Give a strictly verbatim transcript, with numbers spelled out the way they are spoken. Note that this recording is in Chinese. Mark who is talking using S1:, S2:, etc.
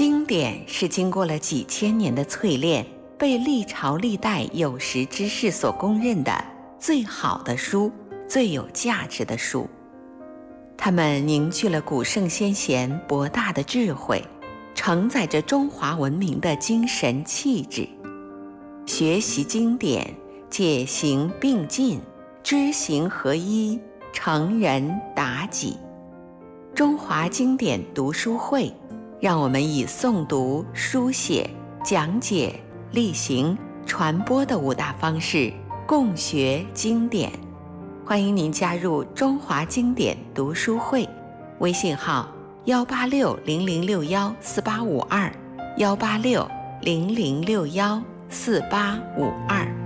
S1: 经典是经过了几千年的淬炼，被历朝历代有识之士所公认的最好的书，最有价值的书。它们凝聚了古圣先贤博大的智慧，承载着中华文明的精神气质。学习经典，解行并进，知行合一，成人达己。中华经典读书会，让我们以诵读、书写、讲解、例行、传播的五大方式共学经典。欢迎您加入中华经典读书会，微信号幺八六零零六幺四八五二，幺八六零零六幺四八五二。